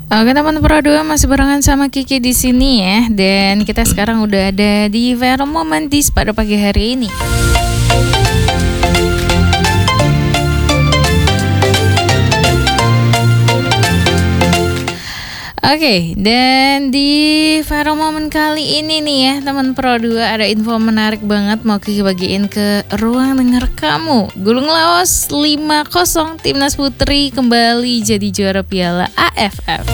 Oke teman Pro 2 masih barengan sama Kiki di sini ya. Dan kita sekarang udah ada di Viral Momentis pada pagi hari ini. Oke, dan di Viral Moment kali ini nih ya teman Pro 2 ada info menarik banget mau Kiki bagiin ke ruang dengar kamu. Gulung Laos 5-0, Timnas Putri kembali jadi juara Piala AFF.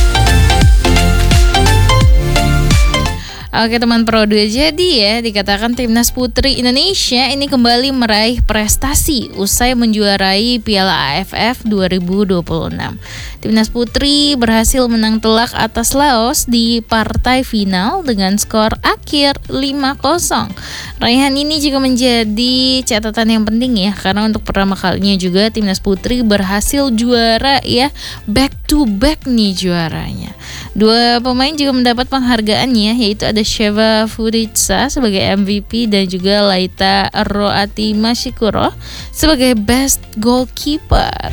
Oke teman Pro 2, jadi ya dikatakan Timnas Putri Indonesia ini kembali meraih prestasi usai menjuarai Piala AFF 2026. Timnas Putri berhasil menang telak atas Laos di partai final dengan skor akhir 5-0. Raihan ini juga menjadi catatan yang penting ya, karena untuk pertama kalinya juga Timnas Putri berhasil juara ya, back to back nih juaranya. Dua pemain juga mendapat penghargaannya, yaitu ada Sheva Furitsa sebagai MVP dan juga Laita Roati Mashikuro sebagai Best Goalkeeper.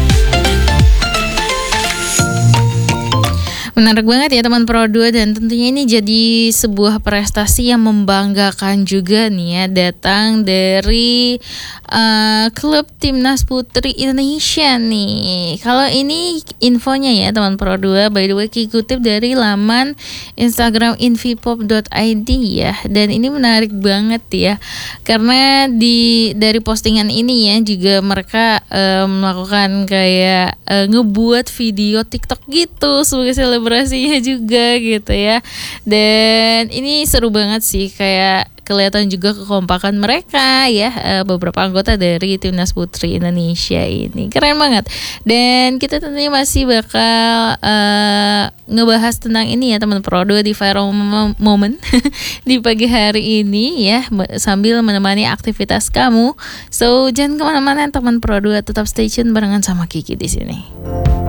Menarik banget ya teman Pro 2, dan tentunya ini jadi sebuah prestasi yang membanggakan juga nih ya, datang dari klub Timnas Putri Indonesia nih. Kalau ini infonya ya teman Pro 2, by the way kutip dari laman Instagram invipop.id ya, dan ini menarik banget ya, karena dari postingan ini ya juga mereka melakukan kayak ngebuat video TikTok gitu sebagai selebrasinya juga gitu ya. Dan ini seru banget sih, kayak kelihatan juga kekompakan mereka ya, beberapa anggota dari Timnas Putri Indonesia ini. Keren banget. Dan kita tentunya masih bakal ngebahas tentang ini ya teman Pro 2 di Viral Moment di pagi hari ini ya, sambil menemani aktivitas kamu. So jangan kemana-mana teman Pro 2, tetap stay tune barengan sama Kiki di sini.